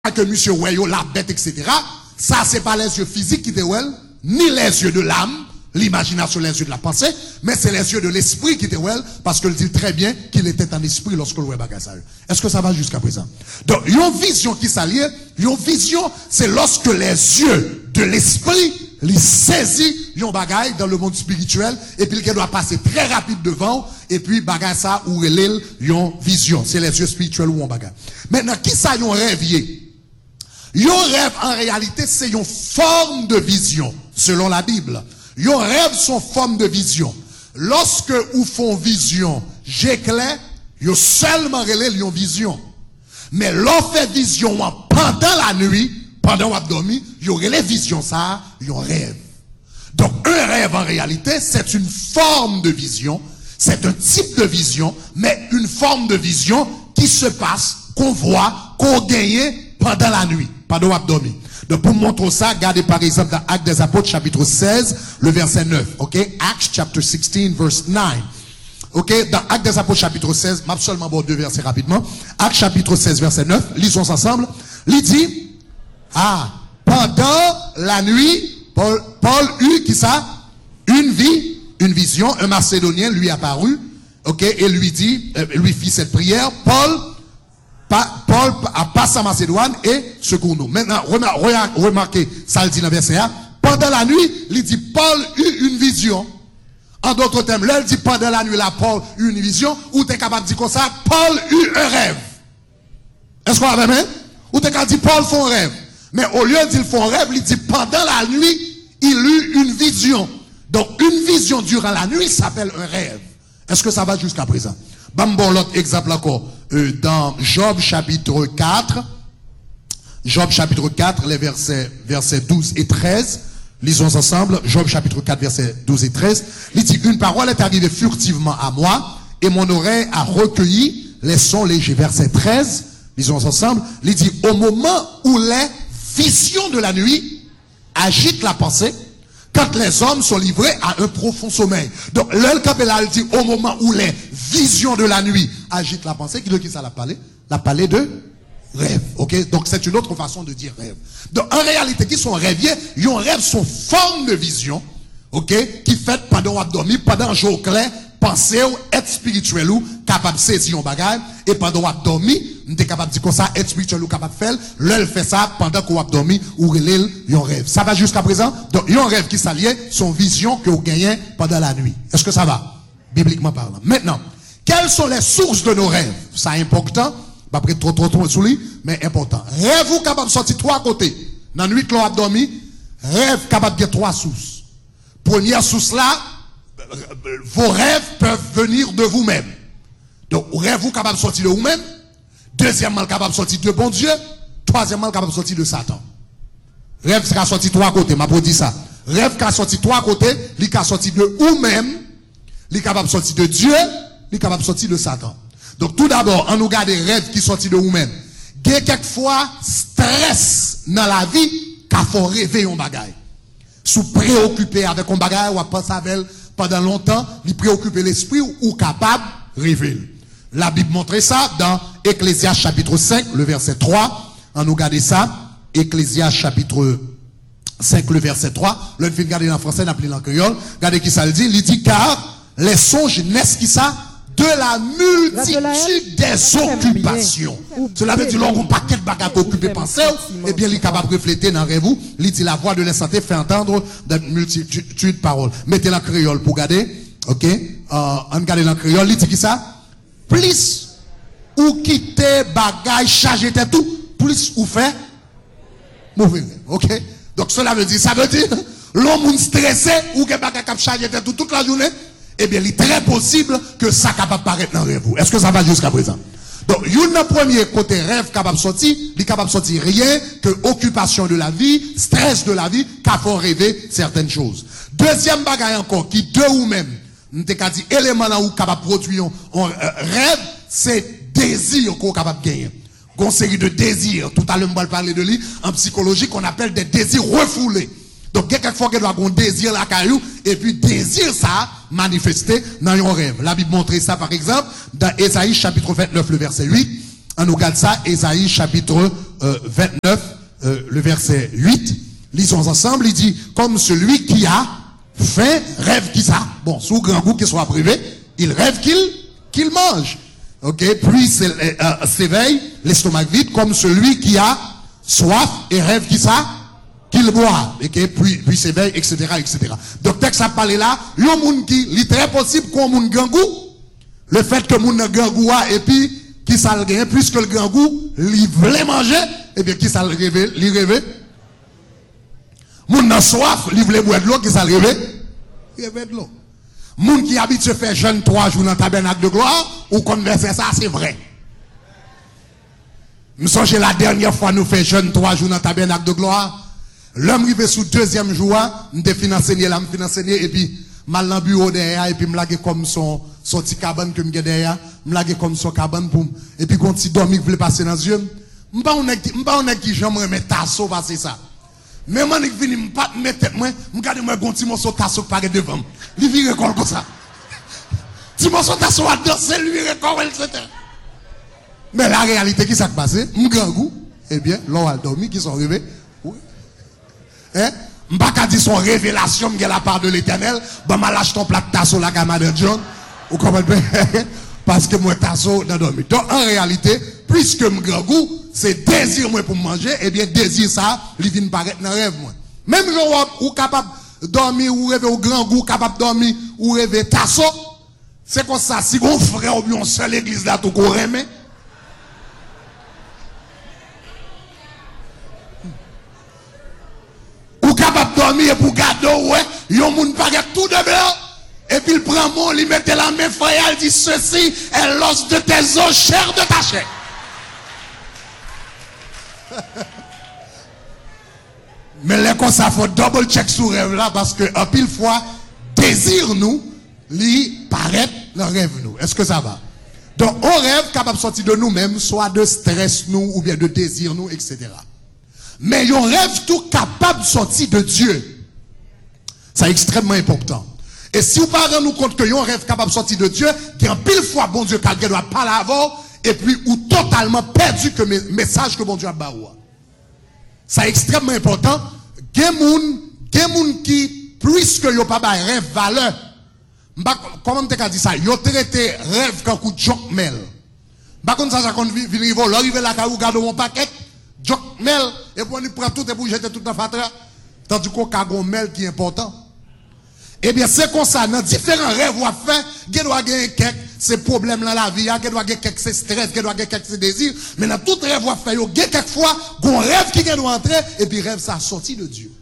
que monsieur Weyo, la bête, etc. Ça, c'est pas les yeux physiques qui te voient, ni les yeux de l'âme, l'imagination, les yeux de la pensée, mais c'est les yeux de l'esprit qui te voient, parce qu'il dit très bien qu'il était en esprit lorsque le voit ça. Est-ce que ça va jusqu'à présent? Donc, une vision qui s'allie, une vision, c'est lorsque les yeux de l'esprit les saisit yon bagay dans le monde spirituel et puis il doit passer très rapide devant et puis bagay ça ou relève yon vision, c'est les yeux spirituels ou yon bagay. Maintenant qui ça yon rêve yé? Yon rêve en réalité c'est une forme de vision selon la Bible. Yon rêve son forme de vision. Lorsque ou font vision, j'éclaire, yon seulement relève yon vision. Mais l'on fait vision pendant la nuit, pendant qu'on dormi, il y aurait les visions, ça, il y a un rêve. Donc, un rêve, en réalité, c'est une forme de vision, c'est un type de vision, mais une forme de vision qui se passe, qu'on voit, qu'on gagne pendant la nuit, pendant qu'on dormi. Donc, pour montrer ça, regardez par exemple dans Actes des Apôtres, chapitre 16, le verset 9. OK? Acts chapter 16, verse 9. OK? Dans Actes des Apôtres, chapitre 16, m'a seulement bon deux versets rapidement. Actes chapitre 16, verset 9. Lisons ensemble. Il dit, pendant la nuit, Paul eut, qui ça? Une vision, un Macédonien lui apparut, ok, et lui dit, lui fit cette prière, Paul passe à Macédoine et secours nous. Maintenant, remarquez, ça le dit dans le verset 1, pendant la nuit, il dit, Paul eut une vision. En d'autres termes, là, il dit, pendant la nuit, là, Paul eut une vision, ou t'es capable de dire comme ça, Paul eut un rêve. Est-ce qu'on a même, ou t'es capable de dire, Paul fait un rêve. Mais au lieu de dire font rêve, il dit pendant la nuit, il eut une vision. Donc une vision durant la nuit s'appelle un rêve. Est-ce que ça va jusqu'à présent? Bon, l'autre exemple encore. Dans Job chapitre 4, les versets 12 et 13. Lisons ensemble. Job chapitre 4, versets 12 et 13. Il dit, une parole est arrivée furtivement à moi, et mon oreille a recueilli les sons légers. Verset 13. Lisons ensemble. Il dit, au moment où les vision de la nuit agite la pensée quand les hommes sont livrés à un profond sommeil. Donc, l'El Capella dit au moment où les visions de la nuit agitent la pensée, qui ça l'a parlé? L'a parlé de rêve. Ok? Donc, c'est une autre façon de dire rêve. Donc, en réalité, qui sont rêviers, ils ont rêve son forme de vision, ok? Qui fait pendant qu'on dormi, pendant un jour clair, penser ou être spirituel ou capable de saisir un bagage et pendant qu'on a dormi, on est capable de dire comme ça, être spirituel ou capable de faire, l'elle fait ça pendant qu'on a dormi ou relève un rêve. Ça va jusqu'à présent? Donc, il y a un rêve qui s'allie, son vision que vous gagnez pendant la nuit. Est-ce que ça va? Bibliquement parlant. Maintenant, quelles sont les sources de nos rêves? Ça est important, pas près trop sous lui, mais important. Rêve ou capable de sortir trois côtés. Dans la nuit que l'on a dormi, rêve capable de trois sources. Première source là, vos rêves peuvent venir de vous-même. Donc, rêve vous capable de sortir de vous-même. Deuxièmement, capable de sortir de bon Dieu. Troisièmement, capable de sortir de Satan. Rêve sera sorti trois côtés, m'a dit ça. Rêve qui a sorti trois côtés, il a sorti de vous-même, il est capable de sortir de Dieu, il est capable de sortir de Satan. Donc, tout d'abord, on nous garde des rêves qui sortent de vous-même. Il y a quelquefois stress dans la vie qu'a faut rêver un bagage. Sous préoccupé avec un bagage ou à penser avec elle pendant longtemps, il préoccupe l'esprit ou capable de rêver. La Bible montre ça dans Ecclésiaste chapitre 5, le verset 3. On nous garde ça. Ecclésiaste chapitre 5, le verset 3. L'on fait regarder en français, on appelle en créole. Regardez qui ça le dit. Il dit, car les songes naissent qui ça? De la multitude des occupations. Cela veut dire, l'on pas quel bagage occupé penser, et bien, il est capable de refléter dans rêve. Il dit, la voix de l'insanté fait entendre de multitude de paroles. Mettez la créole pour garder. Ok? On garde la créole. Il dit qui ça? Plus ou quitter bagage, charger tout, plus ou fait mauvais. Ok? Donc, cela veut dire, l'homme stressé ou que bagage charger tout toute la journée, eh bien, il est très possible que ça capable paraître dans rêve. Est-ce que ça va jusqu'à présent? Donc, il y a un premier côté rêve capable de sortir, il est capable de sortir rien que occupation de la vie, stress de la vie, qu'a fait rêver certaines choses. Deuxième bagage encore, qui de ou même, nous t'ai dit, élément là où capable de produire un rêve, c'est désir qu'on est capable de gagner. Une série de désirs. Tout à l'heure, on va parler de lui en psychologie qu'on appelle des désirs refoulés. Donc, quelquefois, il doit avoir un désir la caillou, et puis désir ça manifesté dans un rêve. La Bible montre ça, par exemple, dans Ésaïe chapitre 29, le verset 8. On nous regarde ça, Ésaïe chapitre 29, le verset 8. Lisons ensemble, il dit, comme celui qui a faim rêve qui ça. Bon, sous grand goût qu'il soit privé, il rêve qu'il mange. Ok, puis s'éveille, l'estomac vide, comme celui qui a soif et rêve qui ça, qu'il boit. Ok, puis s'éveille, etc., etc. Donc, texte a parlé là, yon moun qui, il est très possible qu'on moun grand goût, le fait que moun grand goût et puis, qui ça le gagne, puisque le grand goût, il voulait manger, et bien, qui ça le rêve, il rêve. Moun nan soif, il voulait boire de l'eau, qui ça le rêve? Il rêve de l'eau. Moun qui habite se faire jeûne 3 jours dans le tabernacle de gloire, ou converser ça, c'est vrai. Nous songe la dernière fois nous fait jeûne 3 jours dans le tabernacle de gloire. L'homme arrivé sous deuxième jour, nous fin enseigner là, me fin enseigner, et puis, mal dans le bureau derrière, et puis me laguer comme son petit cabane que me derrière, me laguer comme son cabane pour, et puis quand il dormi, voulait passer dans les yeux, m'pas on est qui j'aimerais mettre tasso passer ça. Mais moi, je viens pas mettre tête, moi, regarde moi, un petit morceau tasso qui paraît devant. Il vient récolte comme ça. Petit morceau tasso à danser, lui récolte, etc. Mais la réalité, qui s'est passé? Mon grand goût, eh bien, l'on a dormi, qui sont rêvés. Oui. Hein? M'pas dit son révélation, de la part de l'éternel, ben, m'a lâche ton plat de tasso, la camarade John. Vous comprenez? Parce que moi, tasso, dans dormi. Donc, en réalité, puisque mon grand goût, c'est désir moi pour manger, eh bien désir ça, il vient paraître dans rêve moi. Même genre ou capable dormir ou rêver au grand goût, capable dormir ou rêver tasso, c'est comme ça. Si on frère ou bien seul l'église là tout qu'on remet. Ou capable dormir pour garder ouais, yon moun paraît tout de blanc. Et puis il prend mon, il met la main frère, il dit ceci est l'os de tes os, chair de ta chair. Mais les comme ça faut double check sur rêve là parce que en pile fois désir nous li paraît dans rêve nous. Est-ce que ça va? Donc on rêve capable de sortir de nous-mêmes, soit de stress nous ou bien de désir nous, etc. Mais on rêve tout capable de sortir de Dieu. C'est extrêmement important. Et si vous ne rendez nous compte que yon rêve capable de sortir de Dieu, qui en pile fois bon Dieu quelqu'un doit parler avant, et puis ou totalement perdu que message que bon Dieu a baoua. C'est extrêmement important. Gen moun qui, puisque yon pas ba rêve valeur, comment te dit ça? Yon traité rêve quand coup joke mel. Par contre ça quand vient l'arriver là quand vous gardez mon paquet, joke mel, et puis on prend tout et pour jeter tout dans fatra. Tandis qu'on a un mel qui est important. Eh bien, c'est comme ça, dans différents rêves ou affaires, il doit gagner quelques ces problèmes dans la vie, il doit gagner quelques stress, il doit gagner quelques désirs, mais dans tout rêve ou affaires, il y a quelquefois un rêve qui doit entrer, et puis rêve ça sorti de Dieu.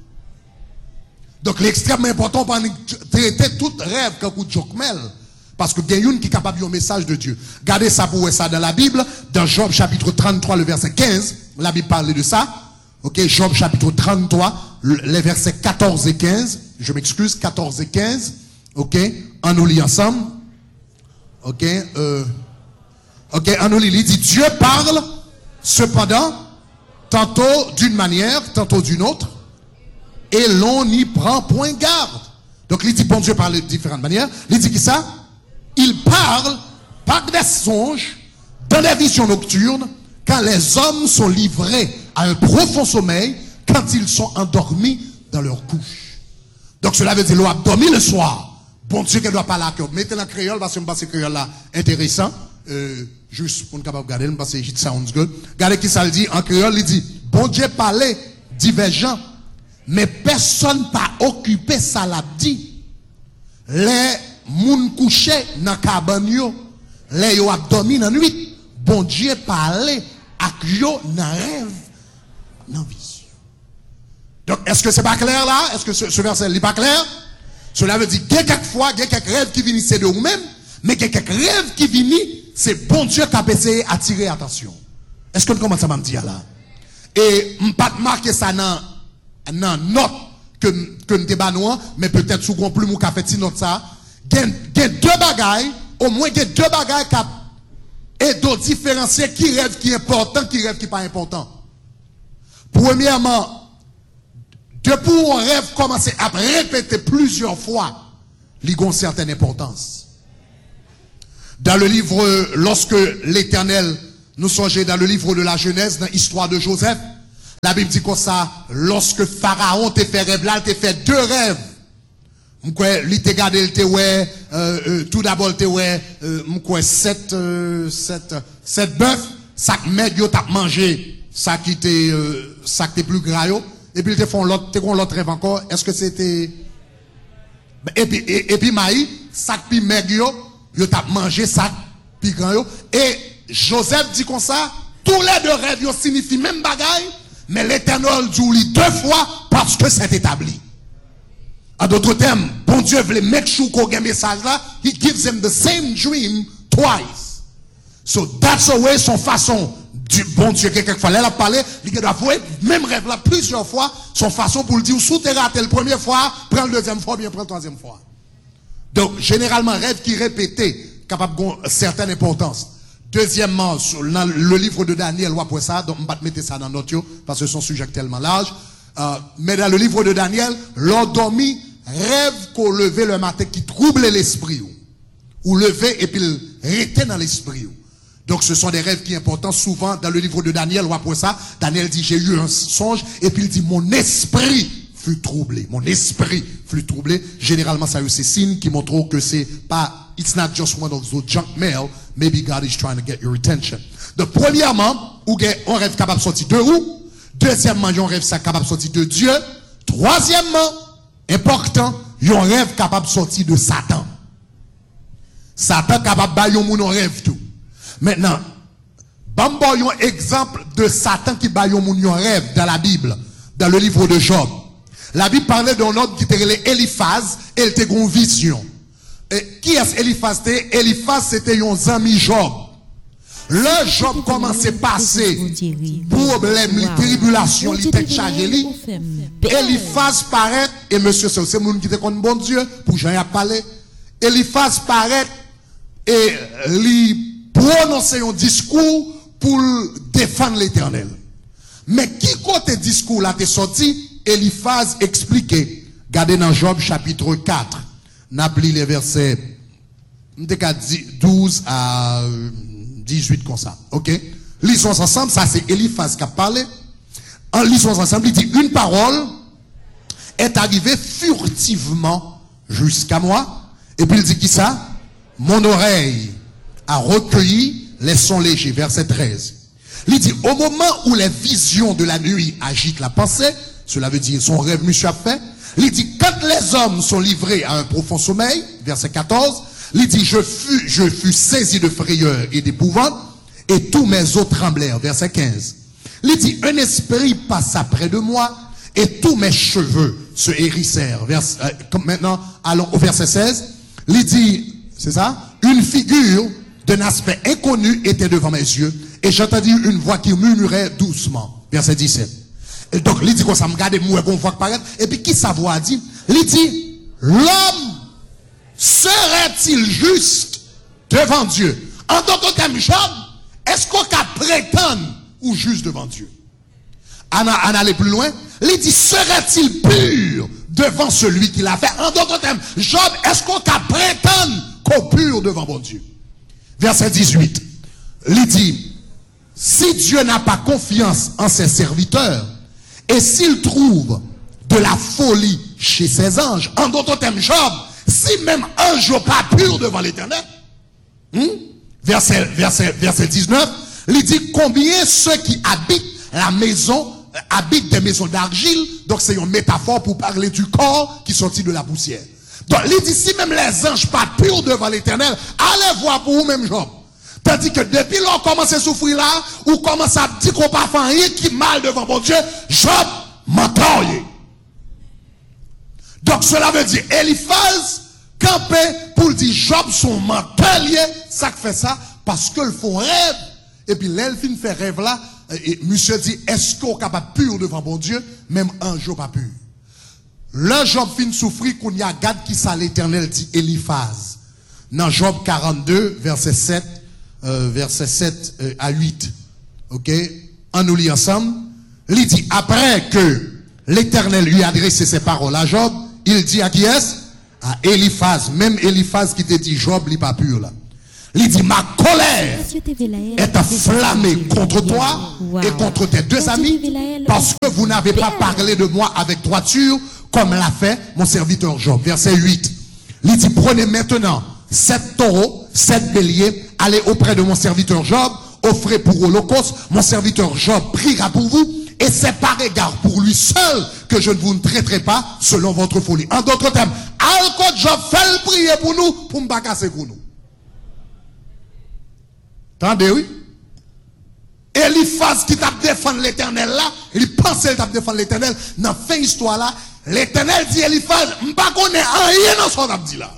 Donc, l'extrêmement important pour traiter tout rêve comme un jokmel, parce que il y a une qui est capable de un message de Dieu. Regardez ça pour ça dans la Bible, dans Job chapitre 33, le verset 15, la Bible parle de ça. Ok, Job chapitre 33, les versets 14 et 15. Je m'excuse, 14 et 15. Ok, on nous lit ensemble. Ok, on nous lit. Il dit, Dieu parle, cependant, tantôt d'une manière, tantôt d'une autre, et l'on n'y prend point garde. Donc il dit, bon Dieu parle de différentes manières. Il dit qui ça? Il parle par des songes, dans des visions nocturnes, quand les hommes sont livrés à un profond sommeil, quand ils sont endormis dans leur couche. Donc cela veut dire, l'on a dormi le soir. Bon Dieu, qu'elle doit parler à cœur. Mettez la créole, parce que je pense que créole là intéressant. Juste pour nous capable regarder, parce que it sounds good. Regardez qui ça le dit en créole, il dit, bon Dieu parlait divergent, mais personne pas occupé ça l'a dit. Les moun couchés dans cabane yo, les yo a dormi dans nuit. Bon Dieu parlait à yo dans rêve, dans vision. Donc, est-ce que c'est pas clair là? Est-ce que ce verset n'est pas clair? Cela veut dire qu'il y a quelquefois, il y a quelques rêves qui viennent de vous-même, mais il y a quelques rêves qui viennent, c'est bon Dieu qui a essayé d'attirer attention. Est-ce que vous commencez à me dire là? Et je ne pas marquer ça dans note que nous débattons, mais peut-être sous grand plume ou qu'a fait note ça. Il y a deux bagailles, au moins il y a deux bagailles et d'autres différencier qui rêve qui est important, qui rêve qui n'est pas important. Premièrement, depuis un rêve commence à répéter plusieurs fois, il a une certaine importance. Dans le livre, lorsque l'Éternel Nous songez dans le livre de la Genèse, dans l'histoire de Joseph. La Bible dit comme ça, lorsque Pharaon t'a fait rêve là, il t'a fait 2 rêves. M'kwe, li te gade, il te ouais, tout d'abord, te ouais, m'kwe, 7 bœufs, ça que meg yo t'a mangé, ça qui t'es plus gras yo, et puis ils te font l'autre rêve encore, est-ce que c'était, et puis maï, ça que meg yo t'a mangé, ça puis grand yo, et Joseph dit comme ça, tous les 2 rêves yo signifient même bagaille, mais l'Éternel dit 2 fois parce que c'est établi. En d'autres termes, bon Dieu voulait make sure qu'on ait un message là, he gives them the same dream twice. So that's the way son façon du bon Dieu quelquefois là, il a parlé, il doit avouer même rêve là plusieurs fois, son façon pour le dire, sous t'es raté la première fois, prends le deuxième fois, bien prends la 3e fois. Donc, généralement, rêve qui répété, capable d'une certaine importance. Deuxièmement, sur le livre de Daniel, ou après ça, donc on va mettre ça dans notre yo, parce que son sujet est tellement large. Mais dans le livre de Daniel, l'endormi rêve qu'on levait le matin qui troublait l'esprit ou lever et puis rester dans l'esprit. Donc ce sont des rêves qui sont importants souvent dans le livre de Daniel ou après ça, Daniel dit j'ai eu un songe et puis il dit mon esprit fut troublé. Mon esprit fut troublé. Généralement ça c'est signe qui montrent que c'est pas, it's not just one of those junk mail, maybe God is trying to get your attention. Donc premièrement, on rêve capable de sortir de où? Deuxièmement, on rêve ça capable de sortir de Dieu. Troisièmement, important, yon rêve capable de sortir de Satan. Satan capable de yon moun rêve tout. Maintenant, bambo yon exemple de Satan qui ba yon moun yon rêve dans la Bible, dans le livre de Job. La Bible parlait d'un autre qui était Eliphaz, et il était une vision. Et qui est Eliphaz? Eliphaz c'était yon ami Job. Le Job commençait à passer problème, les tribulations, les têtes chargées. Eliphaz paraît, et monsieur, c'est le monde qui était comme bon Dieu, pour j'en ai parlé. Eliphaz paraît, et lui prononcer un discours pour défendre l'Éternel. Mais qui côté discours là t'est sorti? Eliphaz expliquait. Regardez dans Job chapitre 4. N'appelez les versets 12 à 18 comme ça. Ok? Lisons ensemble, ça c'est Eliphaz qui a parlé. En lisons ensemble, il dit une parole est arrivée furtivement jusqu'à moi. Et puis il dit qui ça? Mon oreille a recueilli les sons légers. Verset 13. Il dit au moment où les visions de la nuit agitent la pensée, cela veut dire son rêve monsieur a fait. Il dit quand les hommes sont livrés à un profond sommeil, verset 14, il dit je fus saisi de frayeur et d'épouvante et tous mes os tremblèrent, verset 15. Il dit un esprit passa près de moi et tous mes cheveux se hérissèrent. Comme maintenant, allons au verset 16. Il dit, c'est ça, une figure d'un aspect inconnu était devant mes yeux et j'entendis une voix qui murmurait doucement. Verset 17. Et donc, il dit qu'on ça me garde mourir qu'on voit paraître. Et puis, qui sa voix dit? Il dit, l'homme serait-il juste devant Dieu? En d'autres termes, Job, est-ce qu'on peut prétendre ou juste devant Dieu? En aller plus loin, il dit, serait-il pur devant celui qui l'a fait? En d'autres termes, Job, est-ce qu'on peut prétendre qu'on pur devant bon Dieu? Verset 18, il dit, si Dieu n'a pas confiance en ses serviteurs, et s'il trouve de la folie chez ses anges, en d'autres termes, Job, si même un jour pas pur devant l'Éternel, verset 19, il dit combien ceux qui habitent la maison, habitent des maisons d'argile, donc c'est une métaphore pour parler du corps qui sortit de la poussière. Donc il dit si même les anges pas purs devant l'Éternel, allez voir pour vous-même Job. Tandis que depuis l'on commence à souffrir là, ou commence à dire qu'on pas fait rien qui mal devant mon Dieu, Job m'entend. Donc cela veut dire, Eliphaz campait pour dire Job son mental, ça fait ça, parce que le font rêve, et puis l'elfine fait rêve là, et monsieur dit, est-ce qu'on est capable pur devant mon Dieu, même un jour pas pur. Le Job fin souffrir qu'on y a garde qui ça l'Éternel dit Eliphaz. Dans Job 42, verset 7, à 8. Ok? On nous lit ensemble. Il dit, après que l'Éternel lui a adressé ses paroles à Job, il dit à qui est-ce? À Eliphaz. Même Eliphaz qui te dit Job, il n'est pas pur là. Il dit, ma colère est enflammée contre toi et contre tes deux amis parce que vous n'avez pas parlé de moi avec droiture comme l'a fait mon serviteur Job. Verset 8. Il dit, prenez maintenant 7 taureaux, 7 béliers, allez auprès de mon serviteur Job, offrez pour holocauste, mon serviteur Job priera pour vous et c'est par égard pour lui seul que je ne vous traiterai pas selon votre folie. En d'autres termes, alors que Job fait le prier pour nous, pour ne pas casser pour nous. Attendez, oui. Eliphaz qui t'a défendu l'éternel là, il pensait qu'il t'a défendu l'éternel. Dans la fin de l'histoire là, l'éternel dit Eliphaz, je ne connais rien dans ce qu'on a dit là.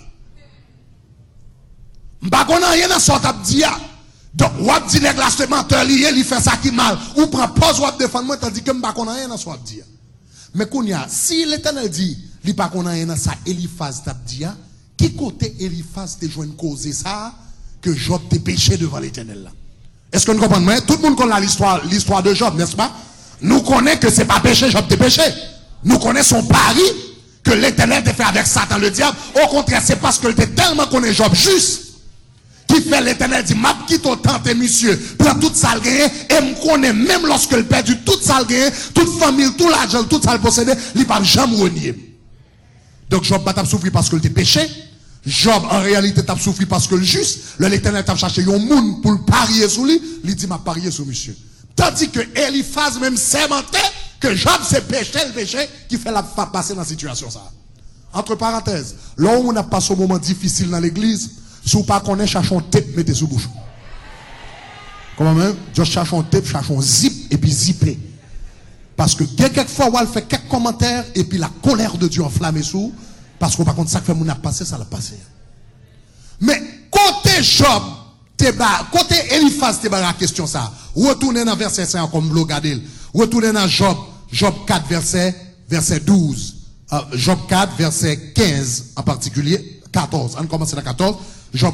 Je ne connais rien dans ce qu'on a dit là. Donc, on a dit que la menteur lié, il fait ça qui mal. Ou prend pause, ou défendre moi, tandis que je ne connais rien dans ce qu'on a dit. Mais si l'éternel dit, il ne connaît rien dans ça, Eliphaz t'a dit, qui côté Eliphaz te joint causer ça? Que Job t'est péché devant l'éternel là. Est-ce que nous comprenons? Tout le monde connaît l'histoire de Job, n'est-ce pas? Nous connaissons que c'est pas péché, Job t'est péché. Nous connaissons son pari que l'éternel t'a fait avec Satan le diable. Au contraire, c'est parce que t'es tellement connaît Job juste qui fait l'éternel dit, m'a quitte autant tes monsieur, prend toute ça le gain et me connaît même lorsque le perdu toute ça le gain, toute famille, tout l'argent, tout ça le possédé, il pas jamais renier. Donc Job pas souffrir parce que t'es péché. Job, en réalité, t'a souffert parce que le juste, l'éternel t'a cherché un monde pour le parier sur lui, il dit, m'a parié sur monsieur. Tandis que Eliphaz même sermentait que Job c'est péché, le péché qui fait la passer dans la situation ça. Entre parenthèses, là où on a passé un moment difficile dans l'église, si vous ne connaissez pas, cherchez un tape, mettez sous bouche. Comment même? Je cherche un tape, cherche un zip, et puis zipper. Parce que quelquefois, on fait quelques commentaires, et puis la colère de Dieu enflammée sous. Parce que par contre, ça que fait mon a passé, ça l'a passé. Mais côté Job, côté Eliphaz, tu la question ça. Retournez dans verset 5 comme vous regardez. Retournez dans Job 4, verset 12. Job 4, verset 15 en particulier. 14. On commence dans 14. Job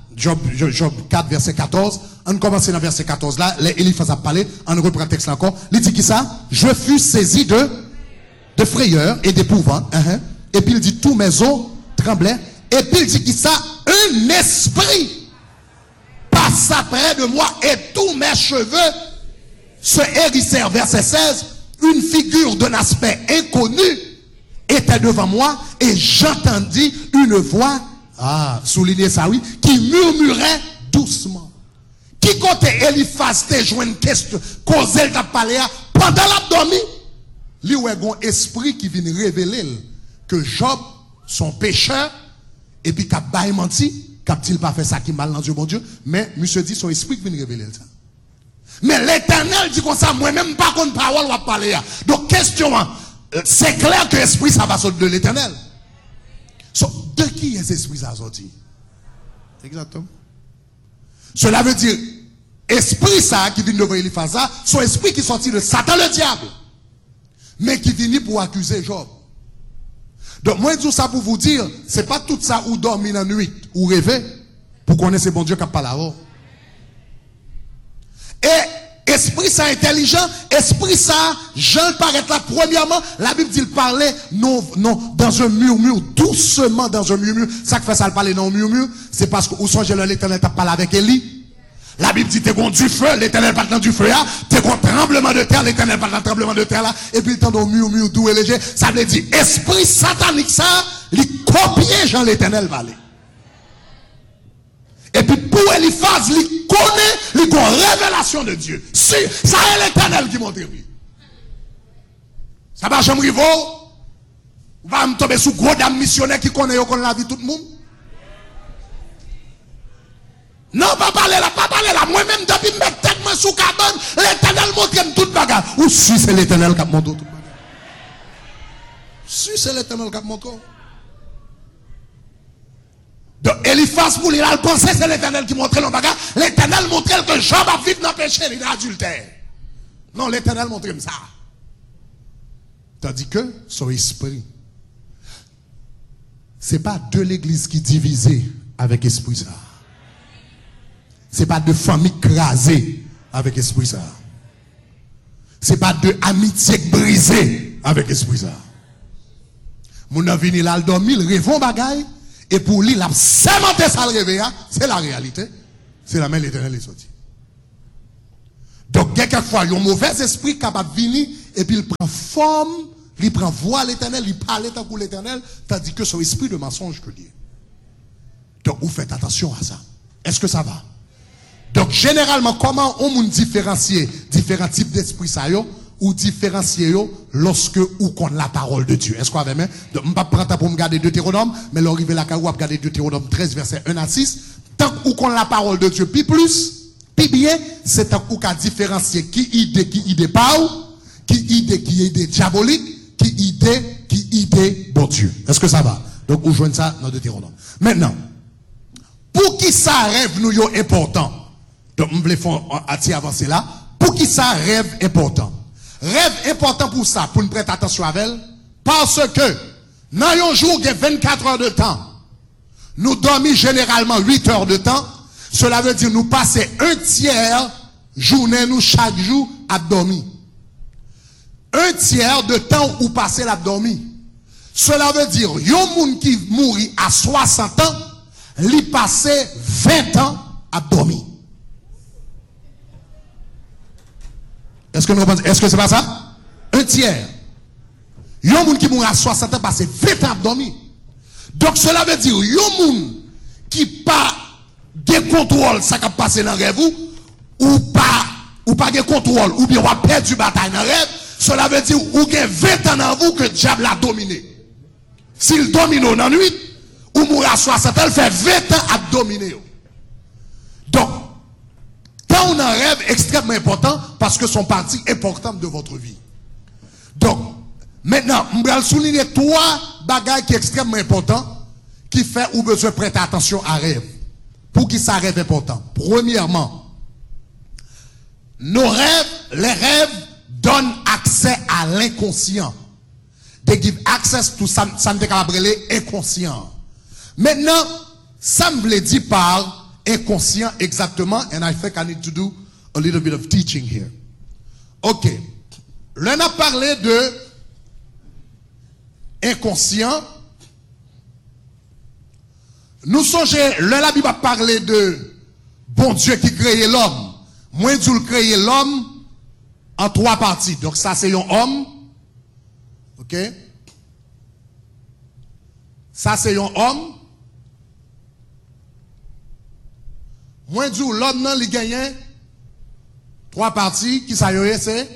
4, verset 14. On commence dans verset 14 là. Eliphaz a parlé. On reprend le texte là encore. Il dit qui ça? Je fus saisi de frayeur et d'épouvante. Et puis il dit, tous mes os tremblaient. Et puis il dit qui ça? Un esprit passa près de moi et tous mes cheveux se hérissèrent. Verset 16. Une figure d'un aspect inconnu était devant moi et j'entendis une voix, soulignez ça oui, qui murmurait doucement. Qui côté Eliphaz te joint une question, causé t'a parlé pendant l'abdomen, lui ou un esprit qui vient révéler que Job, son pécheur, et puis qu'a pas menti, qu'a-t-il pas fait ça qui mal dans Dieu, mon Dieu, mais monsieur dit son esprit qui vient révéler ça. Mais l'éternel dit comme ça, moi-même pas contre parole ou à parler. Donc question, c'est clair que l'esprit ça va sortir de l'éternel. De qui est cet esprit ça sorti? Exactement. Cela veut dire, esprit ça qui vient de Eliphaz, son esprit qui sortit de Satan le diable, mais qui vient pour accuser Job. Donc, moi, je dis ça pour vous dire, c'est pas tout ça ou dormir la nuit, ou rêver, pour connaître ce bon Dieu qui a pas là-haut. Et, esprit ça intelligent, esprit ça, Jean paraît là, premièrement, la Bible dit, il parlait, non, dans un murmure, doucement dans un murmure. Ça qui fait ça, il parlait dans un murmure, c'est parce que, où songez l'éternel t'a parlé avec Élie. La Bible dit, t'es contre du feu, l'éternel pas dans du feu là, t'es contre tremblement de terre, l'éternel pas dans tremblement de terre là, et puis le temps de murmure doux et léger, ça veut dire, esprit satanique ça, il copier Jean l'éternel va aller. Et puis pour Eliphaz, il connaît, il a une révélation de Dieu. Si, ça est l'éternel qui montre lui. Ça va jamais arriver, va me tomber sous gros dame missionnaire qui connaît la vie de tout le monde. Non, pas parler là. Moi-même, depuis me mettre tête sous cabane, l'éternel montre toute bagarre. Ou si c'est l'éternel qui montre toute bagarre. Si c'est l'éternel qui montre. Donc, Eliphaz, pour lui, il a pensé c'est l'éternel qui montre le bagarre. L'éternel montre que Job a vécu dans le péché, il est adultère. Non, l'éternel montre ça. Tandis que son esprit, c'est pas de l'église qui divisée avec esprit ça. C'est pas de famille crasée avec esprit ça. C'est pas de amitié brisée avec esprit ça. Mon a venu là, le dormir, il rêve bagaille, et pour lui, il a sémenté ça le réveil, c'est la réalité. c'est la main de l'Éternel est sortie. Donc, quelquefois, il y a un mauvais esprit capable de venir et puis il prend forme, il prend voix à l'Éternel, il parle tant que l'Éternel, tandis que son esprit de mensonge que lié. Donc, vous faites attention à ça. Est-ce que ça va? Donc, généralement, comment on différencier différents types d'esprits ça yo, ou différencier yo lorsque ou qu'on la parole de Dieu? Est-ce qu'on va même? Donc, je ne vais pas prendre pour me garder Deutéronome, mais l'arrivée là, quand vous regardez Deutéronome 13, verset 1 à 6, tant qu'on la parole de Dieu, puis plus, puis bien, c'est tant qu'on différencier qui idée pas ou, qui idée diabolique, qui idée bon Dieu. Est-ce que ça va? Donc, vous joignez ça dans Deutéronome. Maintenant, pour qui ça rêve nous yo important? Donc, je vais avancer là. Pour qui ça rêve important? Rêve important pour ça, pour nous prêter attention à elle. Parce que, dans un jour, il y a 24 heures de temps. Nous dormons généralement 8 heures de temps. Cela veut dire nous passer un tiers journée, nous chaque jour, à dormir. Un tiers de temps où passer à dormir. Cela veut dire, il y a un monde qui mourit à 60 ans, il passe 20 ans à dormir. Est-ce que nous pensons, est-ce que c'est pas ça? Un tiers. Il y a un monde qui mourit à 60 ans, passe 20 ans à dormir. Donc cela veut dire, il y a un monde qui pas de contrôle, ça qui passe dans le rêve, ou pas de contrôle, ou bien on a perdu bataille dans le rêve, cela veut dire, ou avez 20 ans dans vous que le diable a dominé. S'il domine dans la nuit, ou mourir à 60 ans, il fait 20 ans à dominer. Donc, quand on a un rêve extrêmement important, parce que son partie importante de votre vie. Donc, maintenant, je vais souligner 3 bagages qui sont extrêmement importants, qui fait ou besoin de prêter attention à rêve. Pour qui ça rêve important? Premièrement, nos rêves, les rêves donnent accès à l'inconscient. They give access to something inconscient. Maintenant, ça me veut dire par inconscient exactement, and I think I need to do a little bit of teaching here. Ok. Là, on a parlé de inconscient. Nous songez, là, la Bible a parlé de bon Dieu qui crée l'homme. Moi, Dieu crée l'homme en 3 parties. Donc, ça, c'est un homme. Ok? Ça, c'est un homme. Moi, Dieu, l'homme, non, il gagne 3 parties. Qui ça y est, c'est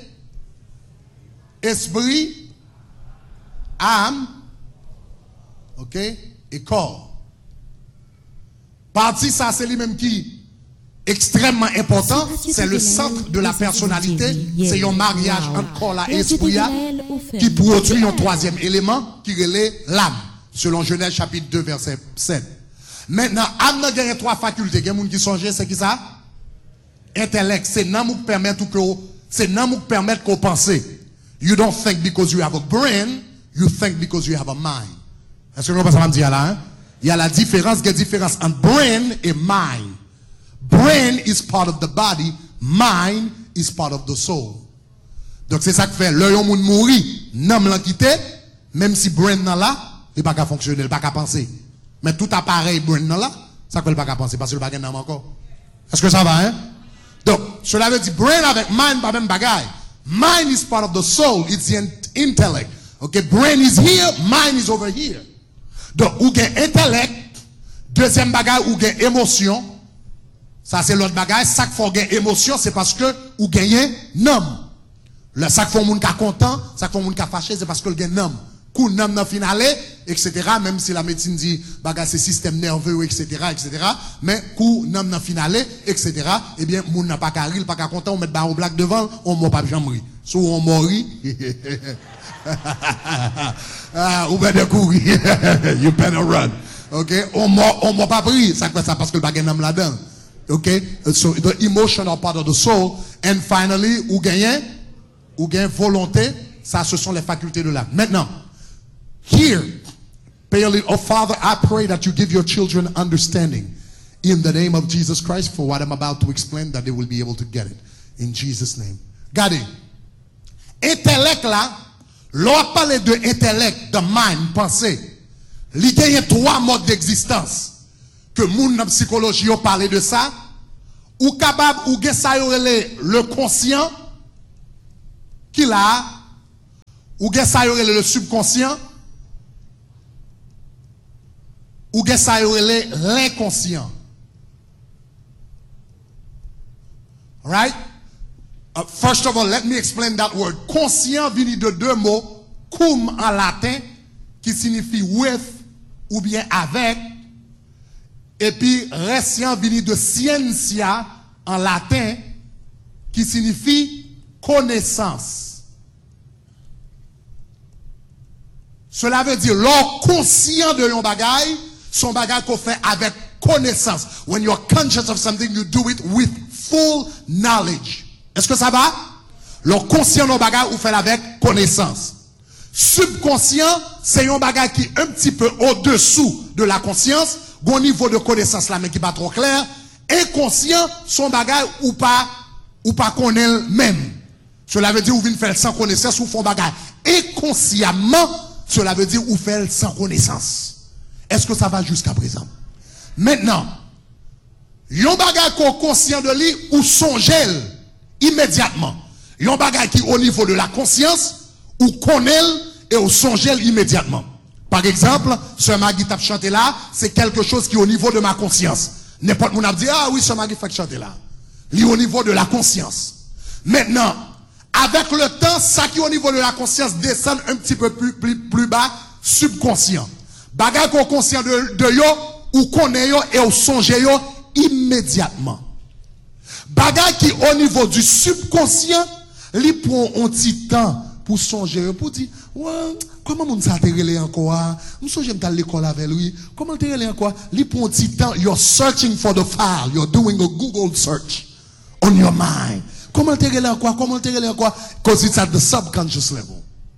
esprit, âme, ok, et corps. Partie, ça, c'est lui-même qui est extrêmement important. C'est le centre de la personnalité. C'est un mariage entre corps et esprit qui produit un 3e élément qui relève l'âme. Selon Genèse chapitre 2, verset 7. Maintenant, âme a gagné 3 facultés. Il y a des gens qui songent, c'est qui ça? Intellect. C'est non qui permet qu'on pense. You don't think because you have a brain, you think because you have a mind. Est-ce que vous comprenez ce que je veux dire là? Hein? Il y a la différence entre brain et mind. Brain is part of the body, mind is part of the soul. Donc c'est ça qui fait, l'œil au monde mourir, n'homme l'a quitté, même si brain n'est là, il n'a pas qu'à fonctionner, il n'a pas qu'à penser. Mais tout appareil brain n'est là, ça ne fait pas qu'à penser, parce que le bagage n'a pas encore. Est-ce que ça va, hein? Donc, cela veut dire brain avec mind, pas même bagaille. Mind is part of the soul, it's the intellect. Okay, brain is here, mind is over here. Donc, ou gen intellect, deuxième bagage, ou gen émotion, ça c'est l'autre bagage, ça qu'il faut gen émotion, c'est parce que ou gagne nom. Le ça qu'il faut moun ka content, ça qu'il faut moun ka fâché, c'est parce que le gen nom. Kou nom nan finale, etc. Même si la médecine dit bagage c'est système nerveux, etc., etc. Mais kou nom nan finale, etc. Eh bien, moun n'a pas ka rire, pas ka content, on met barreau black devant, on m'a pas jamais ri. Sou on mori. Ou ben de courir. You better run. Ok? On m'a pas pris. Ça fait ça parce que le bagage n'aime là-dedans. Ok? So the emotion are part of the soul. And finally, ou gagne volonté. Ça, ce sont les facultés de l'âme. Maintenant, here, oh Father, I pray that you give your children understanding in the name of Jesus Christ for what I'm about to explain, that they will be able to get it. In Jesus' name. Regardez. Intellect là, l'on parle de intellect, de mind, pensée. Il y a 3 modes d'existence. Que moun dans psychologie ont parlé de ça. ou capable ou gen ça le conscient qui là ou gen ça le subconscient ou gen ça l'inconscient. Right? First of all, let me explain that word. Conscient vient de deux mots, cum en latin, qui signifie with ou bien avec, et puis rescient vient de scientia en latin, qui signifie connaissance. Cela veut dire, l'homme conscient de yon bagay, son bagay qu'on fait avec connaissance. When you're conscious of something, you do it with full knowledge. Est-ce que ça va? Le conscient de bagage ou fait avec connaissance. Subconscient, c'est un bagage qui est un petit peu au-dessous de la conscience, au niveau de connaissance là mais qui n'est pas trop clair. Inconscient, son bagage ou pas connaît même. Cela veut dire ou vient faire sans connaissance ou font bagage. Inconsciemment, cela veut dire ou faire sans connaissance. Est-ce que ça va jusqu'à présent? Maintenant, yon bagage qu'on conscient de lui ou songel immédiatement. Yon bagage qui au niveau de la conscience ou connaît et ou songel immédiatement. Par exemple, ce Magui t'a chanté là, c'est quelque chose qui est au niveau de ma conscience. N'importe qui a dit ah oui, ce Magui fait chanter là. Li au niveau de la conscience. Maintenant, avec le temps, ça qui est au niveau de la conscience descend un petit peu plus bas, subconscient. Bagage qu'on conscient de yo ou connaît yo et ou songe yo immédiatement. Bagage qui au niveau du subconscient, li prend un petit temps pour songer, pour dire, ouais, comment mon ça relé encore? M'songe m'ta l'école avec lui. Comment te relé encore? Li prend un petit temps, you're searching for the file, you're doing a Google search on your mind. Comment te relé encore? Comment te relé encore? Because it's at the subconscious level.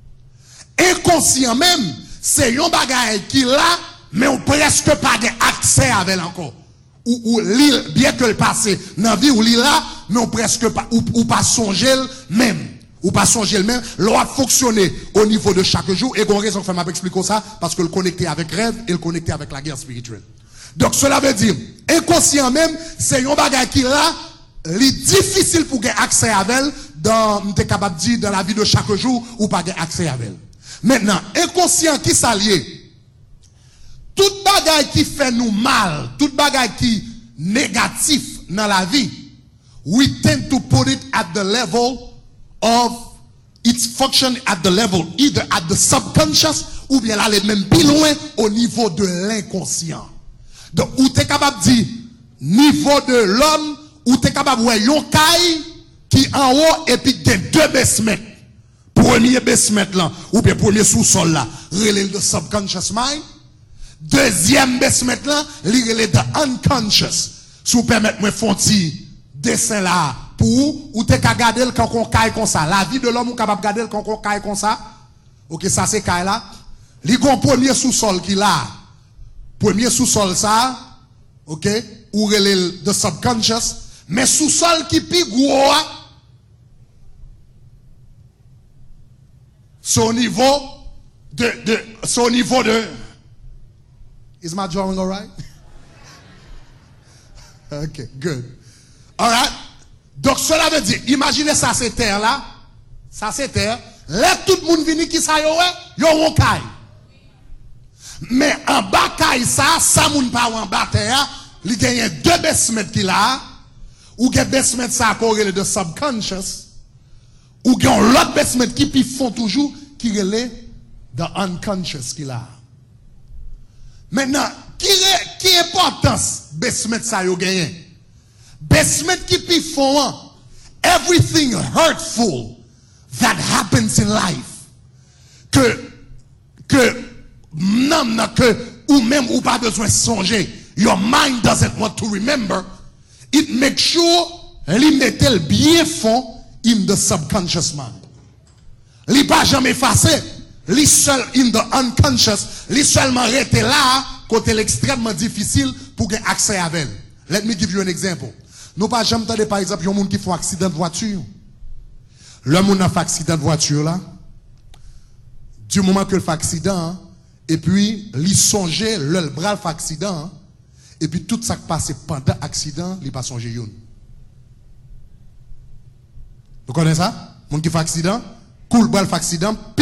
Inconscient même, c'est un bagage qui là, mais on presque pas accès avec encore. Ou bien que le passé dans la vie ou là mais on presque pas ou pas songer même ou pas songer même l'on fonctionner au niveau de chaque jour et qu'on raison que m'a expliquer ça parce que le connecter avec rêve et le connecter avec la guerre spirituelle. Donc cela veut dire inconscient même c'est un bagage qui là li difficile pour gagner accès avec dans t'es capable dire dans la vie de chaque jour ou pas gagner accès avec. Maintenant inconscient qui s'allie tout bagage qui fait nous mal, tout bagage qui négatif dans la vie, we tend to put it at the level of its function at the level either at the subconscious ou bien aller même plus loin au niveau de l'inconscient. Donc ou t'es capable de dire niveau de l'homme ou t'es capable de voir yon caille qui en haut et puis gen deux basements. Premier basement là ou bien premier sous-sol là, relève le subconscious mind. Deuxième basement là, li relève de unconscious. Si vous permettez moi font petit dessin là pour ou t'es capable garder quand on caille comme ça. La vie de l'homme ou capable garder quand on caille comme ça. OK, ça c'est caille là. Li gon premier sous-sol qui là. Premier sous-sol ça, OK, ou relève de subconscious, mais sous-sol qui pi gros son niveau de Is my drawing all right? Okay, good. All right. Donc cela veut dire, imaginez ça c'est terre là, ça c'est terre. Là tout le monde vient qui ça yo on caille. Mais en bas caille ça moun pas en bas terre, il gagne deux basements qui là, ou gagne basement ça corrélé de subconscious, ou gagne l'autre basement qui puis font toujours qui relève de unconscious qui là. Maintenant, qui importance basement ça yo gagné? Basement qui pi font everything hurtful that happens in life que ou même ou pas besoin de songer, your mind doesn't want to remember, it makes sure li mettel bien fond in the subconscious mind. Li pas jamais effacé. Li seul in the unconscious, li seulement rete là, côté l'extrêmement difficile pour gagner accès à elle. Let me give you an example. Nous pas jamais entendu par exemple, il y a un monde qui fait accident de voiture. Le monde a fait accident de voiture là. Du moment que le fait accident, et puis, il songeait, le bras fait accident, et puis tout ça qui passe pendant l'accident, il pas songé yon. Vous connaissez ça? Moun qui fait accident, coule bal fait accident,